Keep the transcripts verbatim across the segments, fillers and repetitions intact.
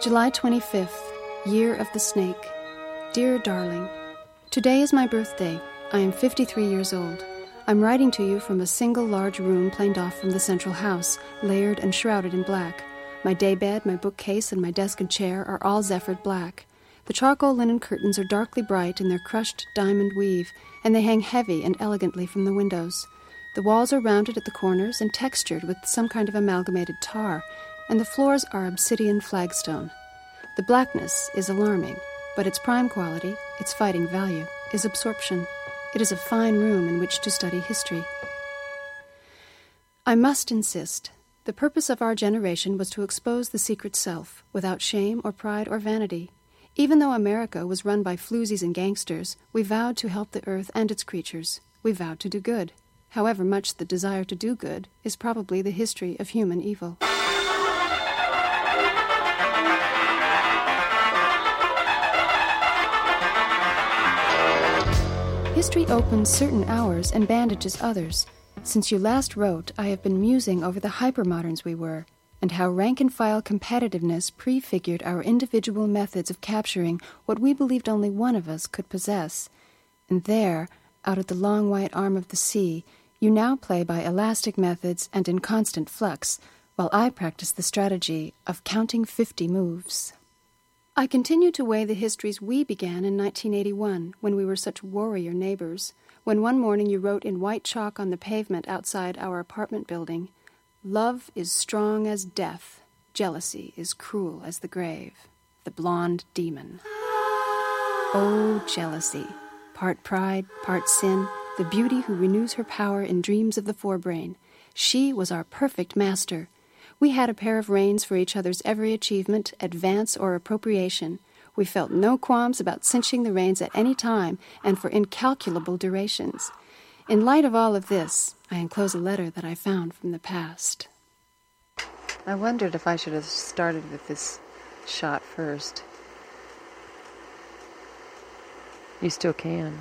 July twenty-fifth, Year of the Snake. Dear darling, today is my birthday. I am fifty-three years old. I'm writing to you from a single large room planed off from the central house, layered and shrouded in black. My daybed, my bookcase, and my desk and chair are all zephyred black. The charcoal linen curtains are darkly bright in their crushed diamond weave, and they hang heavy and elegantly from the windows. The walls are rounded at the corners and textured with some kind of amalgamated tar, and the floors are obsidian flagstone. The blackness is alarming, but its prime quality, its fighting value, is absorption. It is a fine room in which to study history. I must insist. The purpose of our generation was to expose the secret self, without shame or pride or vanity. Even though America was run by floozies and gangsters, we vowed to help the earth and its creatures. We vowed to do good. However much the desire to do good is probably the history of human evil. History opens certain hours and bandages others. Since you last wrote, I have been musing over the hypermoderns we were, and how rank-and-file competitiveness prefigured our individual methods of capturing what we believed only one of us could possess. And there, out at the long white arm of the sea, you now play by elastic methods and in constant flux, while I practice the strategy of counting fifty moves. I continue to weigh the histories we began in nineteen eighty-one, when we were such warrior neighbors, when one morning you wrote in white chalk on the pavement outside our apartment building, "Love is strong as death, jealousy is cruel as the grave, the blonde demon." Oh, jealousy, part pride, part sin, the beauty who renews her power in dreams of the forebrain. She was our perfect master. We had a pair of reins for each other's every achievement, advance, or appropriation. We felt no qualms about cinching the reins at any time and for incalculable durations. In light of all of this, I enclose a letter that I found from the past. I wondered if I should have started with this shot first. You still can.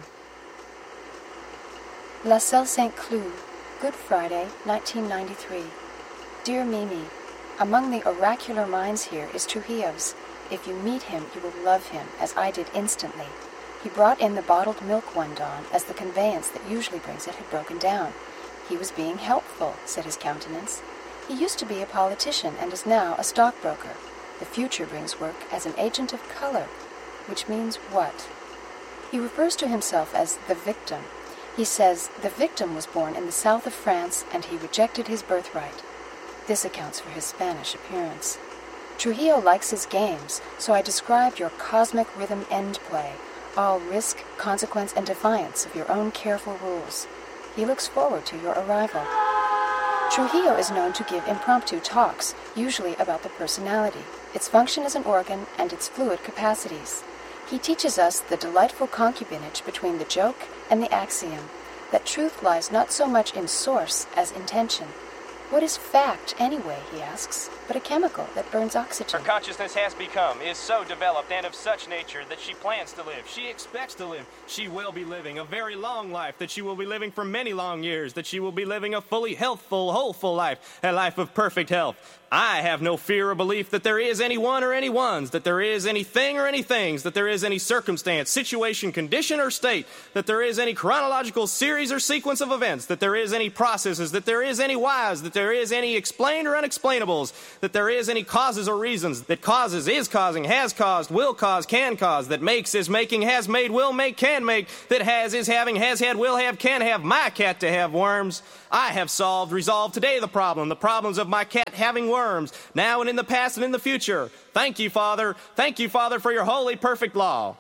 La Salle Saint Cloud, Good Friday, nineteen ninety-three. Dear Mimi, among the oracular minds here is Trujillo's. If you meet him, you will love him, as I did instantly. He brought in the bottled milk one dawn, as the conveyance that usually brings it had broken down. He was being helpful, said his countenance. He used to be a politician and is now a stockbroker. The future brings work as an agent of color, which means what? He refers to himself as the victim. He says the victim was born in the south of France and he rejected his birthright. This accounts for his Spanish appearance. Trujillo likes his games, so I described your cosmic rhythm end play, all risk, consequence, and defiance of your own careful rules. He looks forward to your arrival. Trujillo is known to give impromptu talks, usually about the personality, its function as an organ, and its fluid capacities. He teaches us the delightful concubinage between the joke and the axiom, that truth lies not so much in source as intention. What is fact, anyway, he asks, but a chemical that burns oxygen? Her consciousness has become, is so developed and of such nature that she plans to live, she expects to live, she will be living a very long life, that she will be living for many long years, that she will be living a fully healthful, wholeful life, a life of perfect health. I have no fear or belief that there is any one or any ones, that there is anything or any things, that there is any circumstance, situation, condition, or state, that there is any chronological series or sequence of events, that there is any processes, that there is any whys, that there is any explained or unexplainables, that there is any causes or reasons, that causes, is causing, has caused, will cause, can cause, that makes, is making, has made, will make, can make, that has, is having, has had, will have, can have, my cat to have worms. I have solved, resolved today the problem, the problems of my cat having worms, now and in the past and in the future. Thank you, Father. Thank you, Father, for your holy, perfect law.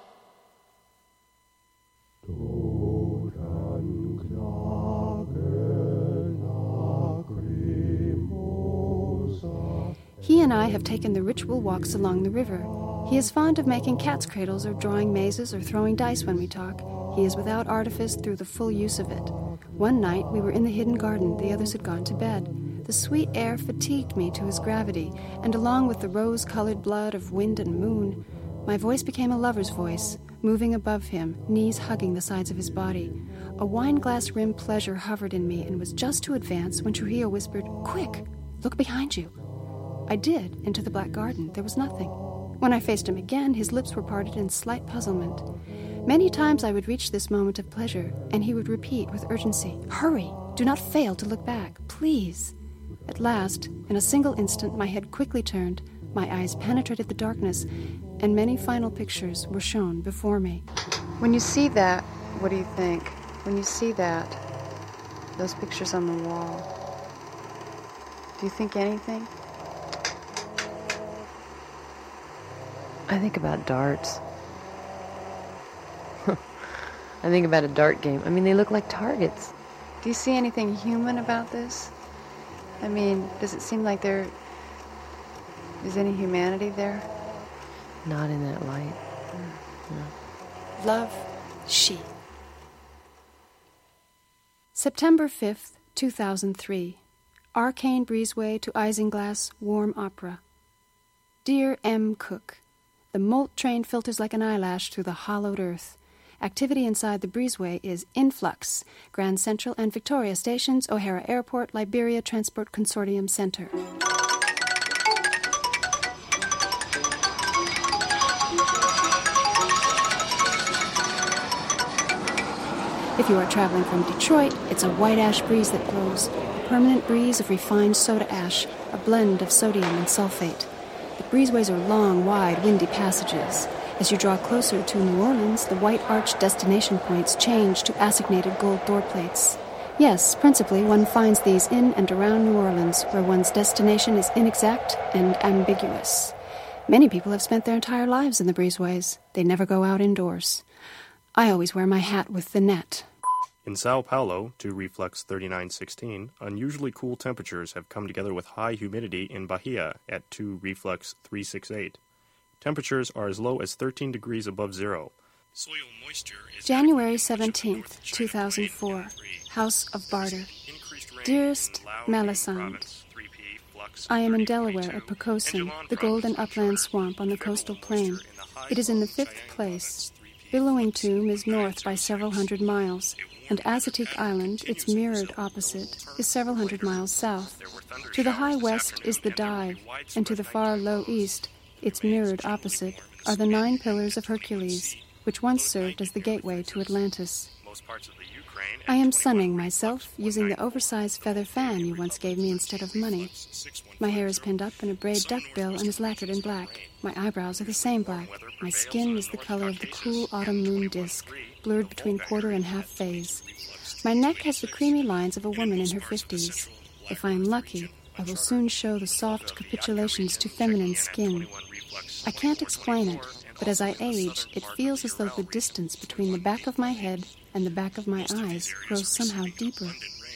He and I have taken the ritual walks along the river. He is fond of making cat's cradles or drawing mazes or throwing dice when we talk. He is without artifice through the full use of it. One night we were in the hidden garden. The others had gone to bed. The sweet air fatigued me to his gravity, and along with the rose-colored blood of wind and moon, my voice became a lover's voice, moving above him, knees hugging the sides of his body. A wine-glass-rimmed pleasure hovered in me and was just to advance when Trujillo whispered, "Quick, look behind you." I did, into the black garden. There was nothing. When I faced him again, his lips were parted in slight puzzlement. Many times I would reach this moment of pleasure, and he would repeat with urgency, "Hurry! Do not fail to look back, please!" At last, in a single instant, my head quickly turned, my eyes penetrated the darkness, and many final pictures were shown before me. When you see that, what do you think? When you see that, those pictures on the wall, do you think anything? I think about darts. I think about a dart game. I mean, they look like targets. Do you see anything human about this? I mean, does it seem like there is any humanity there? Not in that light. Mm. No. Love, she. September fifth, two thousand three. Arcane Breezeway to Isinglass Warm Opera. Dear M. Cook, the Molt train filters like an eyelash through the hollowed earth. Activity inside the breezeway is in flux. Grand Central and Victoria Stations, O'Hara Airport, Liberia Transport Consortium Center. If you are traveling from Detroit, it's a white ash breeze that blows. A permanent breeze of refined soda ash, a blend of sodium and sulfate. The breezeways are long, wide, windy passages. As you draw closer to New Orleans, the white arched destination points change to assignated gold door plates. Yes, principally one finds these in and around New Orleans, where one's destination is inexact and ambiguous. Many people have spent their entire lives in the breezeways. They never go out indoors. I always wear my hat with the net. In Sao Paulo, to reflux thirty-nine sixteen, unusually cool temperatures have come together with high humidity in Bahia at two reflux three sixty-eight. Temperatures are as low as thirteen degrees above zero. Soil moisture is January seventeenth, two thousand four. House of Barter. Dearest Melisande, I am in Delaware at Pocosin, the golden upland swamp on the coastal plain. It is in the fifth place. Billowing Tomb is north by several hundred miles, and Azateek Island, its mirrored opposite, is several hundred miles south. To the high west is the Dive, and to the far low east, its mirrored opposite, are the nine pillars of Hercules, which once served as the gateway to Atlantis. I am sunning myself using the oversized feather fan you once gave me instead of money. My hair is pinned up in a braid duckbill and is lacquered in black. My eyebrows are the same black. My skin is the color of the cool autumn moon disk, blurred between quarter and half phase. My neck has the creamy lines of a woman in her fifties. If I am lucky, I will soon show the soft capitulations to feminine skin. I can't explain it, but as I age, it feels as though the distance between the back of my head and the back of my eyes grows somehow deeper.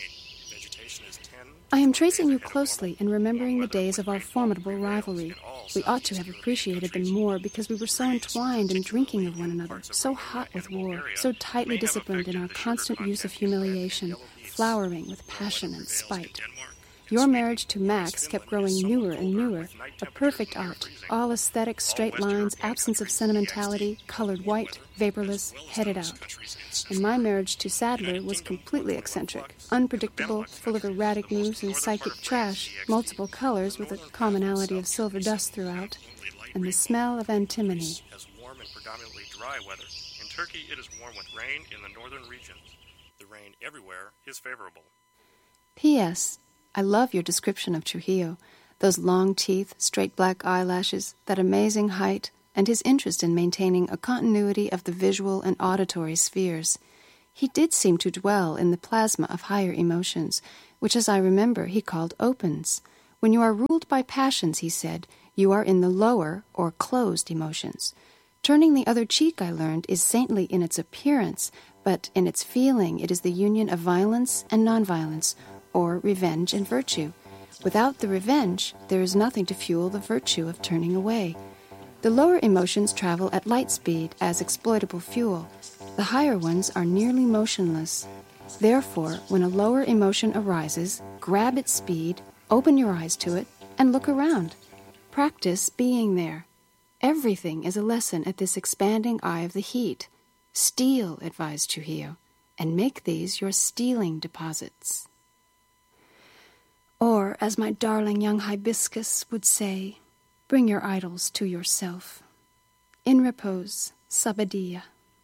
I am tracing you closely and remembering the days of our formidable rivalry. We ought to have appreciated them more because we were so entwined in drinking of one another, so hot with war, so tightly disciplined in our constant use of humiliation, flowering with passion and spite. Your marriage to Max kept growing newer and newer, a perfect art, all aesthetic straight lines, absence of sentimentality, colored white, vaporless, headed out. And my marriage to Sadler was completely eccentric, unpredictable, full of erratic moves and psychic trash, multiple colors with a commonality of silver dust throughout, and the smell of antimony. As warm and predominantly dry weather. In Turkey, it is warm with rain in the northern regions. The rain everywhere is favorable. P S. I love your description of Trujillo, those long teeth, straight black eyelashes, that amazing height, and his interest in maintaining a continuity of the visual and auditory spheres. He did seem to dwell in the plasma of higher emotions, which, as I remember, he called opens. When you are ruled by passions, he said, you are in the lower or closed emotions. Turning the other cheek, I learned, is saintly in its appearance, but in its feeling it is the union of violence and nonviolence, or revenge and virtue. Without the revenge, there is nothing to fuel the virtue of turning away. The lower emotions travel at light speed as exploitable fuel. The higher ones are nearly motionless. Therefore, when a lower emotion arises, grab its speed, open your eyes to it, and look around. Practice being there. Everything is a lesson at this expanding eye of the heat. Steal, advised Trujillo, and make these your stealing deposits. Or, as my darling young hibiscus would say, Bring your idols to yourself. In repose, Sabbadia.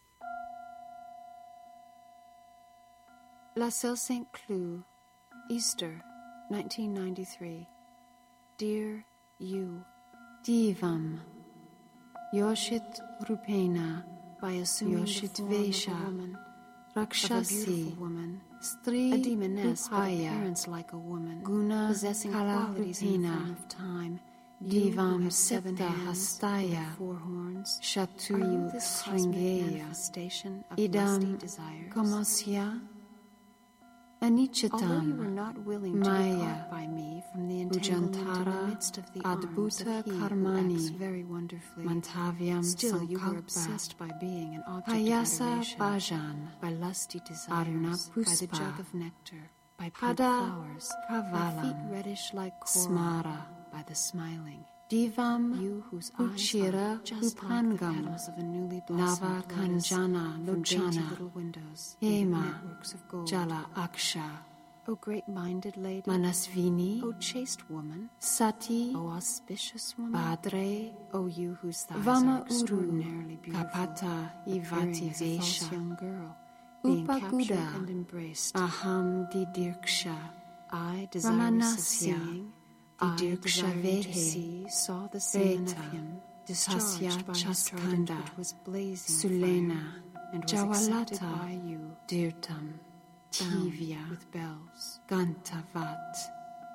La Salle Saint Cloud, Easter, nineteen ninety-three. Dear you, Divam, Yoshit Rupena, by assuming Yoshit the form Vesha, of a woman, Rakshasi, woman, Stri, a demoness, but appearance like a woman, Guna, possessing qualities in the form of time, Divam Sitta Hastaya, four horns, Shatu Sringeya, Idam Kamasya, Anichatam, although you were not willing to Maya, depart by me from the entanglement in the midst of the arms of he Karmani, who acts very wonderfully, Mantavyam still you were obsessed by being an object Payasa of adoration, Bhajan, by lusty desires, by the jug of nectar, by pink flowers, by feet reddish like coral, Smara, by the smiling. Divam, you whose eyes are just like the petals of a newly blossomed lotus, Kanjana, from dainty little windows, Hema, networks of gold, Jala Aksha, O great-minded lady, Manasvini, O chaste woman, Sati, O auspicious woman, Padre, O you whose thighs Vama are extraordinarily beautiful, Kapata, Ivati Vesha, young girl, being captured and embraced, Aham Didirksha, I desirous of seeing, I, desiring to see, saw the semen of him, discharged by his trident which was blazing Sulena, fire, and was accepted by you, Dirtam, Tivya, with bells, Gantavat,